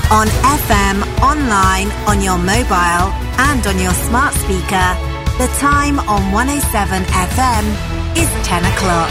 On FM, online, on your mobile, and on your smart speaker, the time on 107 FM is 10 o'clock.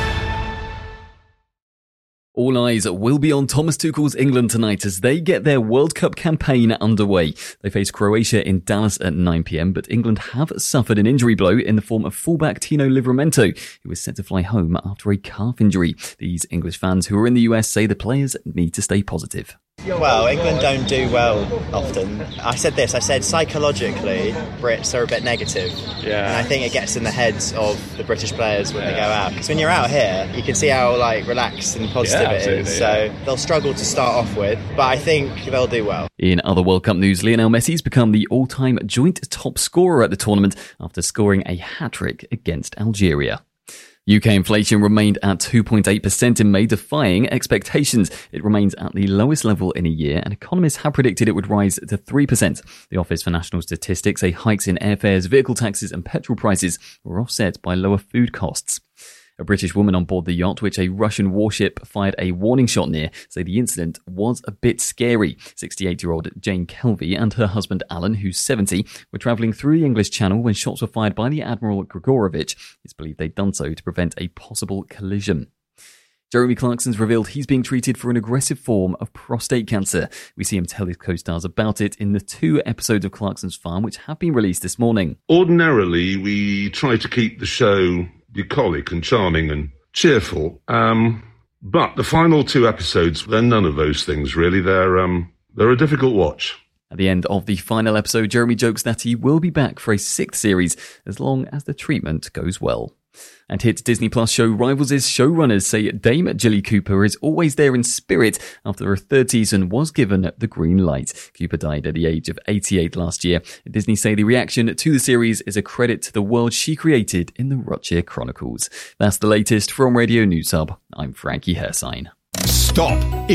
All eyes will be on Thomas Tuchel's England tonight as they get their World Cup campaign underway. They face Croatia in Dallas at 9pm, but England have suffered an injury blow in the form of fullback Tino Livramento, who is set to fly home after a calf injury. These English fans who are in the US say the players need to stay positive. Well, England don't do well often. I said psychologically, Brits are a bit negative. Yeah. And I think it gets in the heads of the British players when they go out. Because when you're out here, you can see how relaxed and positive it is. So they'll struggle to start off with, but I think they'll do well. In other World Cup news, Lionel Messi's become the all-time joint top scorer at the tournament after scoring a hat-trick against Algeria. UK inflation remained at 2.8% in May, defying expectations. It remains at the lowest level in a year, and economists have predicted it would rise to 3%. The Office for National Statistics say hikes in airfares, vehicle taxes and petrol prices were offset by lower food costs. A British woman on board the yacht which a Russian warship fired a warning shot near say the incident was a bit scary. 68-year-old Jane Kelvey and her husband Alan, who's 70, were travelling through the English Channel when shots were fired by the Admiral Grigorovich. It's believed they'd done so to prevent a possible collision. Jeremy Clarkson's revealed he's being treated for an aggressive form of prostate cancer. We see him tell his co-stars about it in the 2 episodes of Clarkson's Farm which have been released this morning. Ordinarily, we try to keep the show bucolic and charming and cheerful. But the final 2 episodes, they're none of those things, really. They're a difficult watch. At the end of the final episode, Jeremy jokes that he will be back for a 6th series as long as the treatment goes well. And hit Disney Plus show Rivals' showrunners say Dame Jilly Cooper is always there in spirit after her 3rd season was given the green light. Cooper died at the age of 88 last year. Disney say the reaction to the series is a credit to the world she created in the Rothschild Chronicles. That's the latest from Radio News Hub. I'm Frankie Hersine. Stop.